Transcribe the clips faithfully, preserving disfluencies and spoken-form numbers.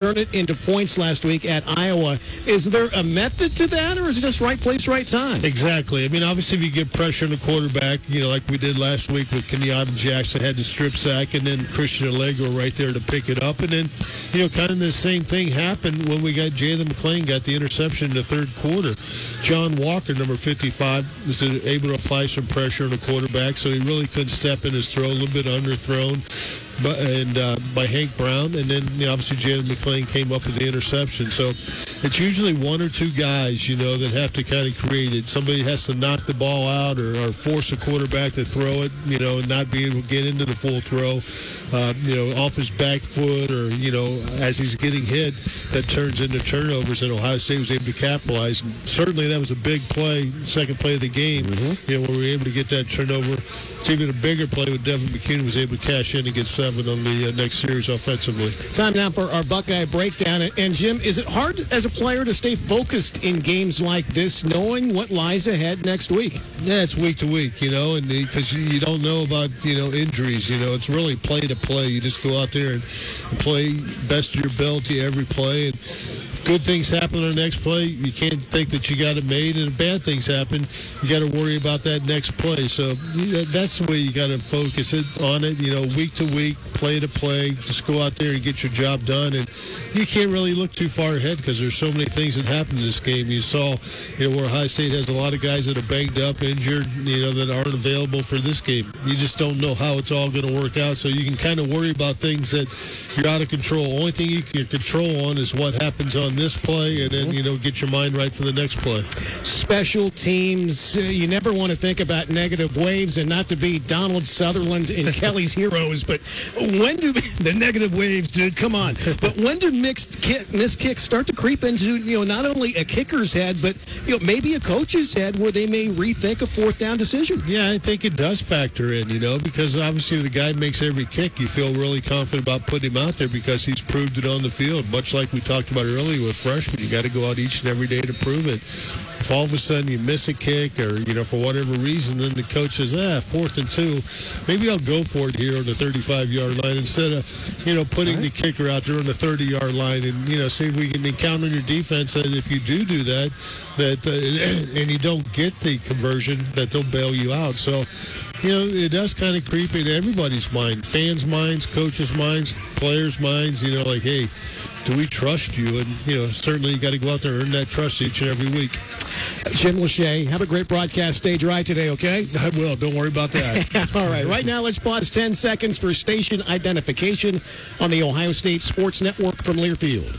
turn it into points last week at Iowa. Is there a method to that, or is it just right place, right time? Exactly. I mean, obviously, if you get pressure on the quarterback, you know, like we did last week with Kenyatta Jackson, had the strip sack, and then Christian Allegro right there to pick it up. And then, you know, kind of the same thing happened when we got Jalen McLean got the interception in the third quarter. John Walker, number fifty-five, was able to apply some pressure on the quarterback, so he really couldn't step in his throw, a little bit underthrown. But, and uh, by Hank Brown, and then you know, obviously Jalen McLean came up with the interception. So it's usually one or two guys, you know, that have to kind of create it. Somebody has to knock the ball out or, or force a quarterback to throw it, you know, and not be able to get into the full throw, uh, you know, off his back foot or, you know, as he's getting hit, that turns into turnovers, and Ohio State was able to capitalize. And certainly that was a big play, second play of the game, mm-hmm. you know, where we were able to get that turnover. It's even a bigger play with Devin McCune was able to cash in and get seven on the uh, next series offensively. Time now for our Buckeye breakdown. And, Jim, is it hard as a player to stay focused in games like this, knowing what lies ahead next week? Yeah, it's week to week, you know, and because you don't know about, you know, injuries. You know, it's really play to play. You just go out there and, and play best of your ability every play. And good things happen on the next play, you can't think that you got it made, and if bad things happen, you got to worry about that next play. So that's the way you got to focus it on it, you know, week to week, play to play, just go out there and get your job done. And you can't really look too far ahead because there's so many things that happen in this game. You saw, you know, where Ohio State has a lot of guys that are banged up, injured, you know, that aren't available for this game. You just don't know how it's all going to work out, so you can kind of worry about things that you're out of control. Only thing you can control on is what happens on this play, and then, you know, get your mind right for the next play. Special teams, uh, you never want to think about negative waves, and not to be Donald Sutherland and Kelly's heroes, but when do the negative waves, dude, come on. But when do mixed kick, missed kicks start to creep into, you know, not only a kicker's head, but, you know, maybe a coach's head where they may rethink a fourth down decision? Yeah, I think it does factor in, you know, because obviously the guy makes every kick. You feel really confident about putting him out there because he's proved it on the field, much like we talked about earlier with freshmen. You got to go out each and every day to prove it. If all of a sudden you miss a kick or, you know, for whatever reason, then the coach says, ah, fourth and two, maybe I'll go for it here on the thirty-five-yard line instead of, you know, putting right. the kicker out there on the thirty-yard line and, you know, see if we can count on your defense that if you do do that, that uh, and you don't get the conversion, that they'll bail you out. So, you know, it does kind of creep into everybody's mind, fans' minds, coaches' minds, players' minds, you know, like, hey, do we trust you? And, you know, certainly you got to go out there and earn that trust each and every week. Jim Lachey, have a great broadcast stage right today, okay? I will. Don't worry about that. All right. Right now, let's pause ten seconds for station identification on the Ohio State Sports Network from Learfield.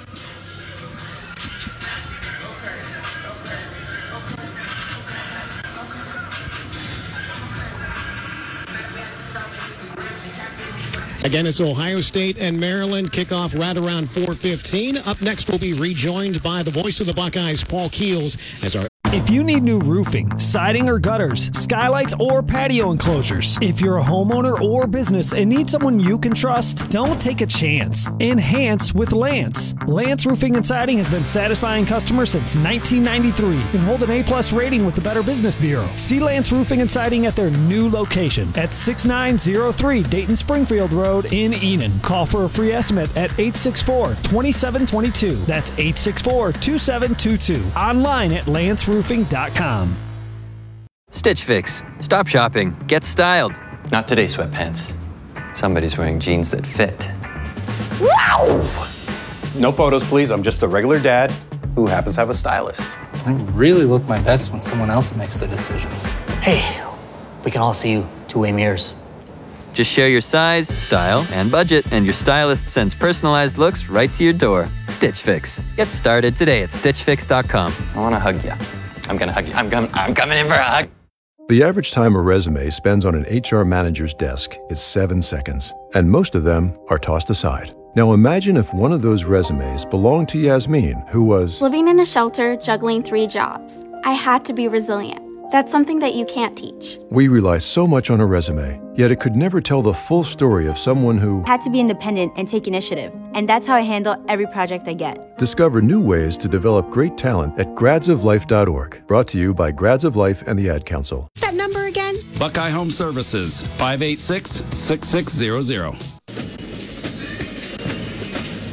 Again, it's Ohio State and Maryland. Kickoff right around four fifteen. Up next, we'll be rejoined by the voice of the Buckeyes, Paul Keels, as our... If you need new roofing, siding or gutters, skylights or patio enclosures, if you're a homeowner or business and need someone you can trust, don't take a chance. Enhance with Lance. Lance Roofing and Siding has been satisfying customers since nineteen ninety-three and hold an A-plus rating with the Better Business Bureau. See Lance Roofing and Siding at their new location at six nine zero three Dayton Springfield Road in Enon. Call for a free estimate at eight six four, two seven two two. That's eight six four, two seven two two. Online at lance roofing dot com. Stitch Fix. Stop shopping. Get styled. Not today, sweatpants. Somebody's wearing jeans that fit. Wow! No photos, please. I'm just a regular dad who happens to have a stylist. I really look my best when someone else makes the decisions. Hey, we can all see you two-way mirrors. Just share your size, style, and budget, and your stylist sends personalized looks right to your door. Stitch Fix. Get started today at stitch fix dot com. I want to hug you. I'm going to hug you. I'm, com- I'm coming in for a hug. The average time a resume spends on an H R manager's desk is seven seconds, and most of them are tossed aside. Now imagine if one of those resumes belonged to Yasmin, who was living in a shelter, juggling three jobs. I had to be resilient. That's something that you can't teach. We rely so much on a resume, yet it could never tell the full story of someone who had to be independent and take initiative. And that's how I handle every project I get. Discover new ways to develop great talent at grads of life dot org. Brought to you by Grads of Life and the Ad Council. That number again? Buckeye Home Services, five eight six, six six zero zero.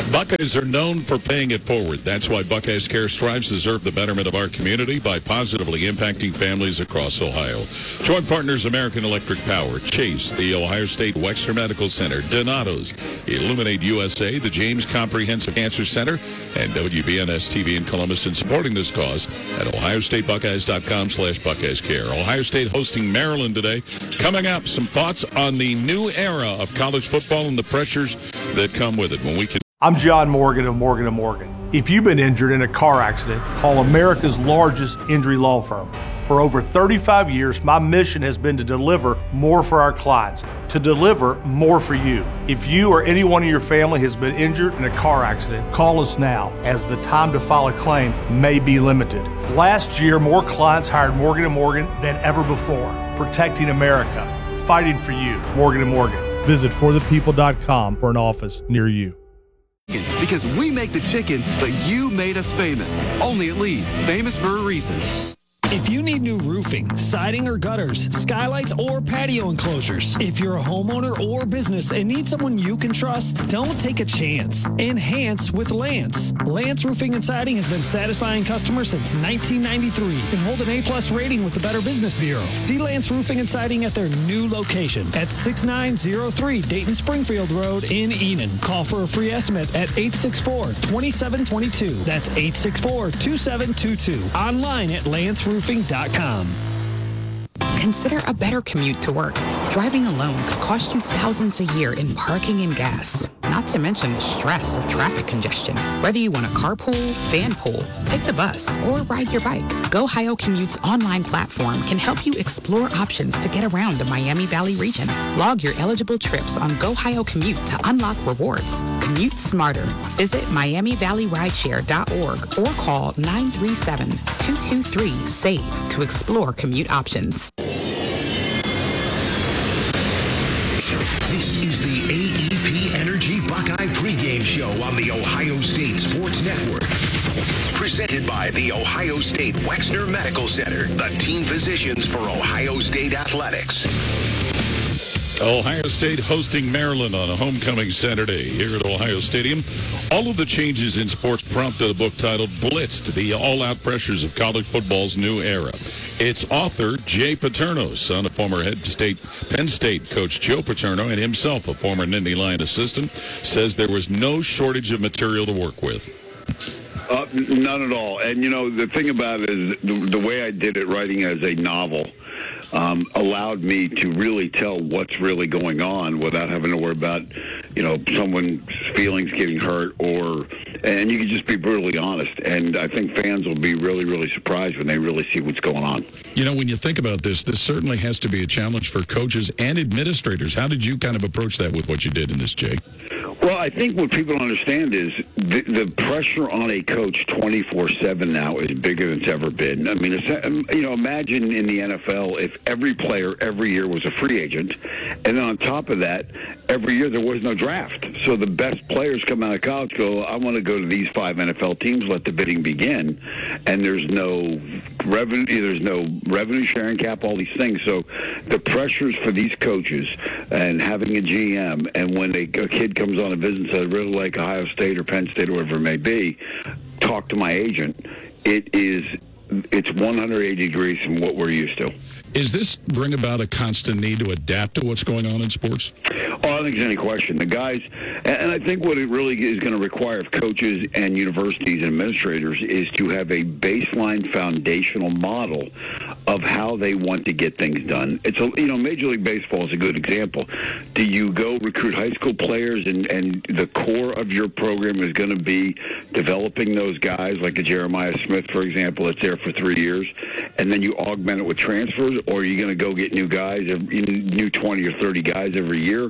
Buckeyes are known for paying it forward. That's why Buckeyes Care strives to serve the betterment of our community by positively impacting families across Ohio. Joint partners American Electric Power, Chase, the Ohio State Wexner Medical Center, Donato's, Illuminate U S A, the James Comprehensive Cancer Center, and W B N S T V in Columbus in supporting this cause at ohio state buckeyes dot com slash Buckeyes Care. Ohio State hosting Maryland today. Coming up, some thoughts on the new era of college football and the pressures that come with it when we can. I'm John Morgan of Morgan and Morgan. If you've been injured in a car accident, call America's largest injury law firm. For over thirty-five years, my mission has been to deliver more for our clients, to deliver more for you. If you or anyone in your family has been injured in a car accident, call us now, as the time to file a claim may be limited. Last year, more clients hired Morgan and Morgan than ever before, protecting America, fighting for you. Morgan and Morgan. Visit for the people dot com for an office near you. Because we make the chicken, but you made us famous. Only at Lee's. Famous for a reason. If you need new roofing, siding or gutters, skylights or patio enclosures, if you're a homeowner or business and need someone you can trust, don't take a chance. Enhance with Lance. Lance Roofing and Siding has been satisfying customers since nineteen ninety-three and hold an A-plus rating with the Better Business Bureau. See Lance Roofing and Siding at their new location at six nine zero three Dayton Springfield Road in Enon. Call for a free estimate at eight six four, two seven two two. That's eight six four, two seven two two. Online at lance roofing dot com. Consider a better commute to work. Driving alone could cost you thousands a year in parking and gas. Not to mention the stress of traffic congestion. Whether you want to carpool, fan pool, take the bus, or ride your bike, GoHio Commute's online platform can help you explore options to get around the Miami Valley region. Log your eligible trips on GoHio Commute to unlock rewards. Commute smarter. Visit miami valley rideshare dot org or call nine three seven, two two three, SAVE to explore commute options. This is the A E P Energy Buckeye pregame show on the Ohio State Sports Network. Presented by the Ohio State Wexner Medical Center, the team physicians for Ohio State Athletics. Ohio State hosting Maryland on a homecoming Saturday here at Ohio Stadium. All of the changes in sports prompted a book titled Blitzed, the all-out pressures of college football's new era. Its author, Jay Paterno, son of former head state Penn State coach Joe Paterno and himself a former Nittany Lion assistant, says there was no shortage of material to work with. Uh, none at all. And, you know, the thing about it is the, the way I did it writing as a novel um, allowed me to really tell what's really going on without having to worry about, you know, someone's feelings getting hurt or, and you can just be brutally honest. And I think fans will be really, really surprised when they really see what's going on. You know, when you think about this, this certainly has to be a challenge for coaches and administrators. How did you kind of approach that with what you did in this, Jay? Well, I think what people understand is the, the pressure on a coach twenty-four seven now is bigger than it's ever been. I mean, it's, you know, imagine in the N F L if every player every year was a free agent, and then on top of that, every year there was no draft. So the best players come out of college go, I want to go to these five N F L teams, let the bidding begin, and there's no revenue, there's no revenue sharing cap, all these things. So the pressures for these coaches and having a G M, and when a, a kid comes on a visit and says, I really like Ohio State or Penn State or whatever it may be, talk to my agent. It is, it's one hundred eighty degrees from what we're used to. Is this bring about a constant need to adapt to what's going on in sports? Oh, I don't think there's any question. The guys, and I think what it really is going to require of coaches and universities and administrators is to have a baseline foundational model of how they want to get things done. It's a, you know, Major League Baseball is a good example. Do you go recruit high school players and, and the core of your program is going to be developing those guys like a Jeremiah Smith, for example, that's there for three years, and then you augment it with transfers, or are you going to go get new guys, new twenty or thirty guys every year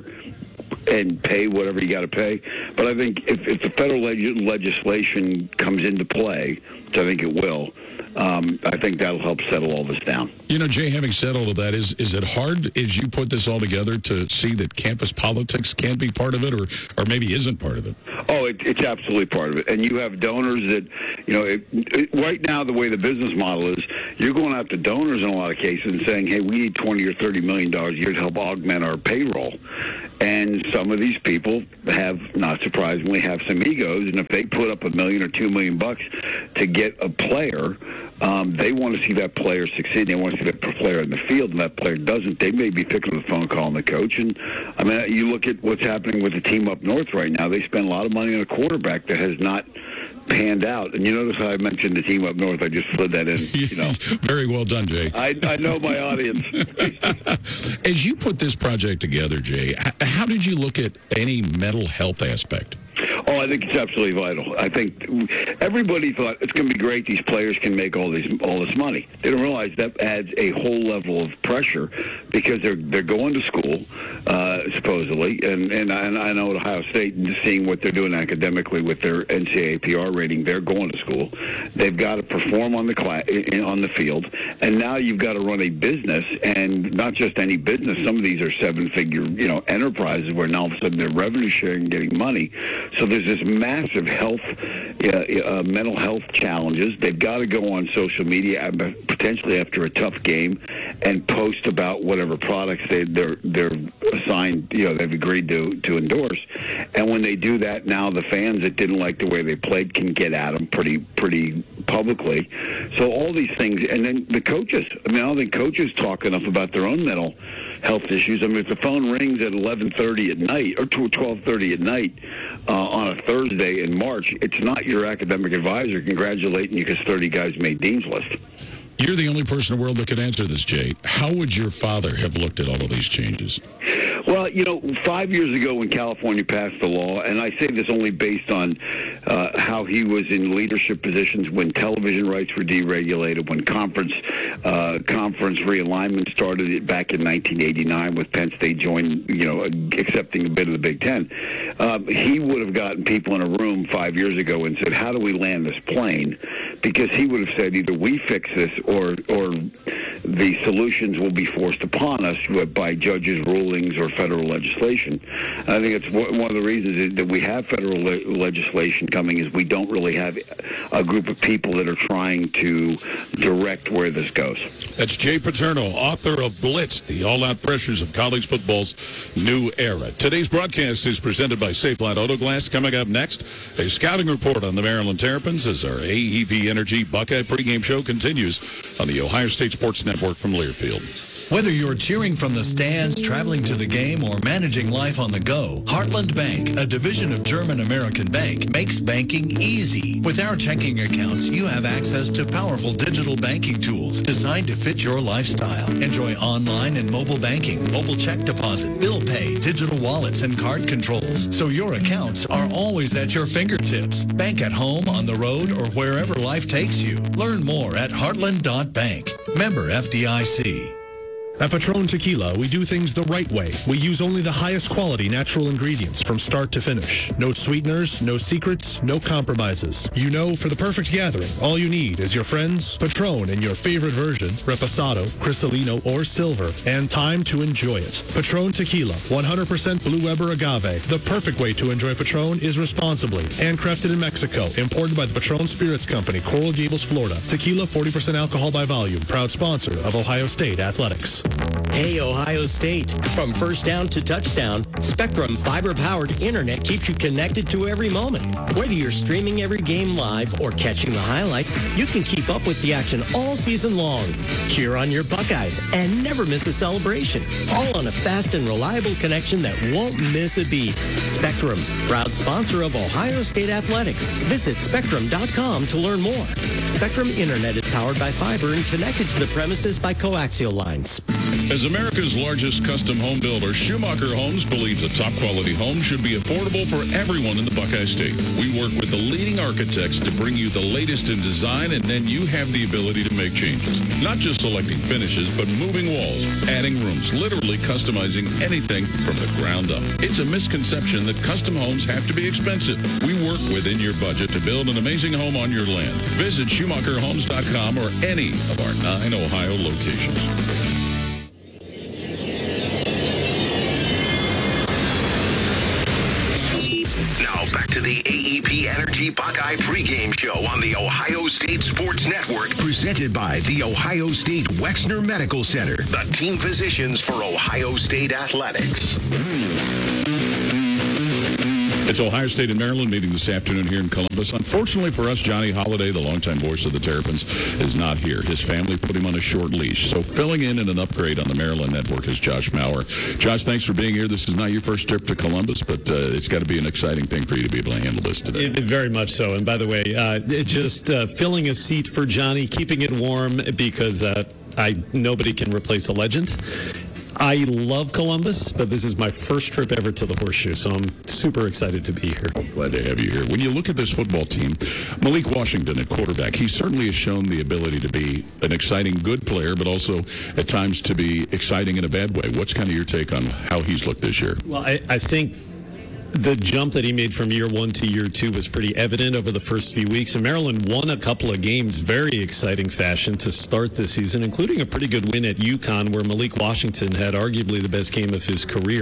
and pay whatever you got to pay? But I think if, if the federal leg- legislation comes into play, which I think it will, Um, I think that'll help settle all this down. You know, Jay, having said all of that, is is it hard as you put this all together to see that campus politics can be part of it or, or maybe isn't part of it? Oh, it, it's absolutely part of it. And you have donors that, you know, it, it, right now the way the business model is, you're going out to donors in a lot of cases and saying, hey, we need twenty or thirty million dollars a year to help augment our payroll. And some of these people have, not surprisingly, have some egos, and if they put up a million or two million bucks to get a player, um, they want to see that player succeed. They want to see that player in the field, and that player doesn't. They may be picking up the phone, calling the coach. And I mean, you look at what's happening with the team up north right now. They spend a lot of money on a quarterback that has not panned out. And you notice how I mentioned the team up north. I just slid that in. You know, very well done, Jay. I, I know my audience. As you put this project together, Jay, how did you look at any mental health aspect? Oh, I think it's absolutely vital. I think everybody thought it's going to be great. These players can make all these all this money. They don't realize that adds a whole level of pressure because they're they're going to school uh, supposedly, and and I, and I know at Ohio State, and just seeing what they're doing academically with their N C double A P R rating, they're going to school. They've got to perform on the class, on the field, and now you've got to run a business, and not just any business. Some of these are seven-figure, you know, enterprises where now all of a sudden they're revenue sharing, and getting money. So there's this massive health, uh, uh, mental health challenges. They've got to go on social media, potentially after a tough game, and post about whatever products they, they're they're assigned, you know, they've agreed to to endorse. And when they do that, now the fans that didn't like the way they played can get at them pretty pretty publicly. So all these things, and then the coaches. I mean, I don't think coaches talk enough about their own mental health issues. I mean, if the phone rings at eleven thirty at night or twelve thirty at night uh, on a Thursday in March, it's not your academic advisor congratulating you because thirty guys made Dean's List. You're the only person in the world that can answer this, Jay. How would your father have looked at all of these changes? Well, you know, five years ago when California passed the law, and I say this only based on uh, how he was in leadership positions when television rights were deregulated, when conference uh, conference realignment started it back in nineteen eighty-nine with Penn State joining, you know, accepting a bit of the Big Ten. Um, he would have gotten people in a room five years ago and said, how do we land this plane? Because he would have said either we fix this or or the solutions will be forced upon us by judges' rulings or federal legislation. And I think it's one of the reasons that we have federal le- legislation coming is we don't really have a group of people that are trying to direct where this goes. That's Jay Paterno, author of Blitz, the all-out pressures of college football's new era. Today's broadcast is presented by Safelite Auto Glass. Coming up next, a scouting report on the Maryland Terrapins as our A E V Energy Buckeye pregame show continues on the Ohio State Sports Network from Learfield. Whether you're cheering from the stands, traveling to the game, or managing life on the go, Heartland Bank, a division of German American Bank, makes banking easy. With our checking accounts, you have access to powerful digital banking tools designed to fit your lifestyle. Enjoy online and mobile banking, mobile check deposit, bill pay, digital wallets, and card controls, so your accounts are always at your fingertips. Bank at home, on the road, or wherever life takes you. Learn more at heartland dot bank. Member F D I C. At Patron Tequila, we do things the right way. We use only the highest quality natural ingredients from start to finish. No sweeteners, no secrets, no compromises. You know, for the perfect gathering, all you need is your friends, Patron in your favorite version, Reposado, Cristalino, or Silver, and time to enjoy it. Patron Tequila, one hundred percent Blue Weber agave. The perfect way to enjoy Patron is responsibly. Handcrafted in Mexico, imported by the Patron Spirits Company, Coral Gables, Florida. Tequila, forty percent alcohol by volume. Proud sponsor of Ohio State Athletics. Hey, Ohio State. From first down to touchdown, Spectrum fiber-powered internet keeps you connected to every moment. Whether you're streaming every game live or catching the highlights, you can keep up with the action all season long. Cheer on your Buckeyes and never miss a celebration. All on a fast and reliable connection that won't miss a beat. Spectrum, proud sponsor of Ohio State Athletics. Visit spectrum dot com to learn more. Spectrum Internet is powered by fiber and connected to the premises by coaxial lines. As America's largest custom home builder, Schumacher Homes believes a top-quality home should be affordable for everyone in the Buckeye State. We work with the leading architects to bring you the latest in design, and then you have the ability to make changes. Not just selecting finishes, but moving walls, adding rooms, literally customizing anything from the ground up. It's a misconception that custom homes have to be expensive. We work within your budget to build an amazing home on your land. Visit Schumacher Homes dot com or any of our nine Ohio locations. Back to the A E P Energy Buckeye pregame show on the Ohio State Sports Network, presented by the Ohio State Wexner Medical Center, the team physicians for Ohio State Athletics. It's Ohio State and Maryland meeting this afternoon here in Columbus. Unfortunately for us, Johnny Holiday, the longtime voice of the Terrapins, is not here. His family put him on a short leash. So filling in in an upgrade on the Maryland Network is Josh Maurer. Josh, thanks for being here. This is not your first trip to Columbus, but uh, it's got to be an exciting thing for you to be able to handle this today. It, very much so. And by the way, uh, it just uh, filling a seat for Johnny, keeping it warm because uh, I nobody can replace a legend. I love Columbus, but this is my first trip ever to the Horseshoe, so I'm super excited to be here. Glad to have you here. When you look at this football team, Malik Washington at quarterback, he certainly has shown the ability to be an exciting, good player, but also at times to be exciting in a bad way. What's kind of your take on how he's looked this year? Well, I, I think the jump that he made from year one to year two was pretty evident over the first few weeks. And Maryland won a couple of games, very exciting fashion to start the season, including a pretty good win at UConn, where Malik Washington had arguably the best game of his career.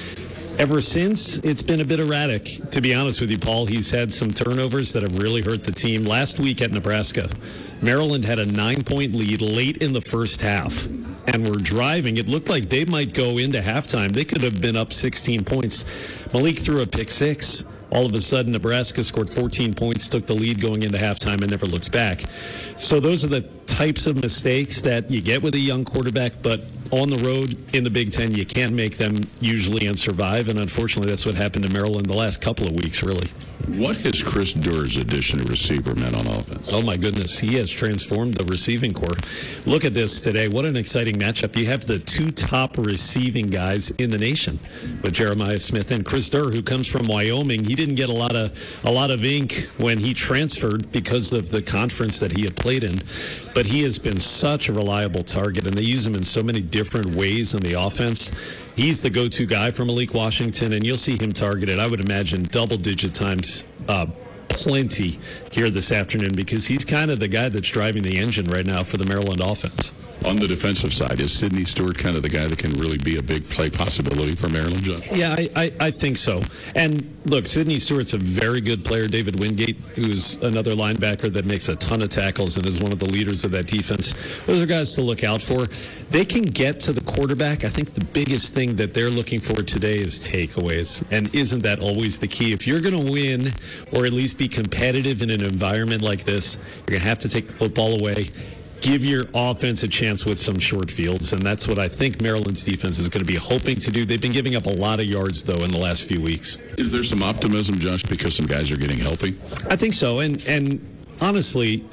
Ever since, it's been a bit erratic. To be honest with you, Paul, he's had some turnovers that have really hurt the team. Last week at Nebraska, Maryland had a nine-point lead late in the first half and were driving. It looked like they might go into halftime. They could have been up sixteen points. Malik threw a pick six. All of a sudden, Nebraska scored fourteen points, took the lead going into halftime, and never looked back. So those are the types of mistakes that you get with a young quarterback, but on the road in the Big Ten, you can't make them usually and survive, and unfortunately, that's what happened to Maryland the last couple of weeks, really. What has Chris Durr's addition to receiver meant on offense? Oh, my goodness. He has transformed the receiving corps. Look at this today. What an exciting matchup. You have the two top receiving guys in the nation with Jeremiah Smith and Chris Durr, who comes from Wyoming. He didn't get a lot of a lot of ink when he transferred because of the conference that he had played in, but he has been such a reliable target, and they use him in so many different ways in the offense. He's the go-to guy for Malik Washington, and you'll see him targeted, I would imagine, double-digit times, uh, plenty here this afternoon, because he's kind of the guy that's driving the engine right now for the Maryland offense. On the defensive side, is Sidney Stewart kind of the guy that can really be a big play possibility for Maryland, Josh? Yeah, I, I, I think so. And look, Sidney Stewart's a very good player. David Wingate, who's another linebacker that makes a ton of tackles and is one of the leaders of that defense. Those are guys to look out for. They can get to the quarterback. I think the biggest thing that they're looking for today is takeaways. And isn't that always the key? If you're going to win or at least be competitive in an environment like this, you're going to have to take the football away. Give your offense a chance with some short fields, and that's what I think Maryland's defense is going to be hoping to do. They've been giving up a lot of yards, though, in the last few weeks. Is there some optimism, Josh, because some guys are getting healthy? I think so, and and honestly,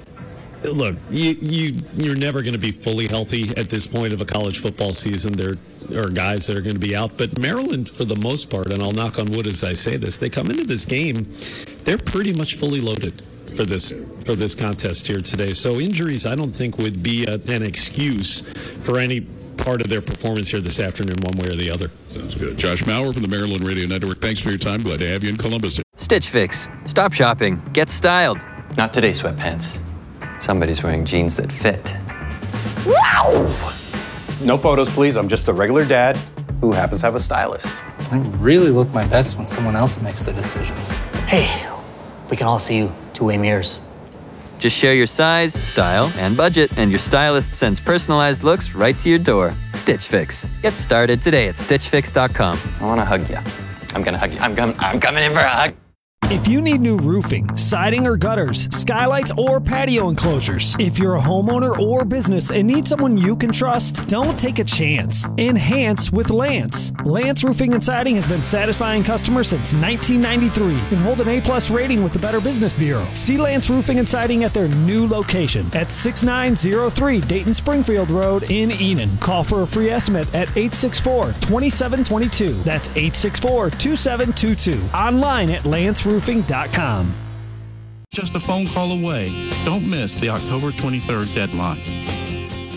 look, you, you, you're never going to be fully healthy at this point of a college football season. There are guys that are going to be out, but Maryland, for the most part, and I'll knock on wood as I say this, they come into this game, they're pretty much fully loaded for this for this contest here today. So injuries, I don't think, would be a, an excuse for any part of their performance here this afternoon, one way or the other. Sounds good. Josh Maurer from the Maryland Radio Network, thanks for your time. Glad to have you in Columbus. Stitch Fix. Stop shopping. Get styled. Not today, sweatpants. Somebody's wearing jeans that fit. Wow! No photos, please. I'm just a regular dad who happens to have a stylist. I really look my best when someone else makes the decisions. Hey, we can all see you two-way mirrors. Just share your size, style, and budget, and your stylist sends personalized looks right to your door. Stitch Fix. Get started today at stitch fix dot com. I want to hug you. I'm going to hug you. I'm, com- I'm coming in for a hug. If you need new roofing, siding or gutters, skylights or patio enclosures, if you're a homeowner or business and need someone you can trust, don't take a chance. Enhance with Lance. Lance Roofing and Siding has been satisfying customers since nineteen ninety-three and hold an A-plus rating with the Better Business Bureau. See Lance Roofing and Siding at their new location at six nine zero three Dayton Springfield Road in Enon. Call for a free estimate at eight six four, two seven two two. That's eight six four, two seven two two. Online at lance roofing dot com. Just a phone call away. Don't miss the October twenty-third deadline.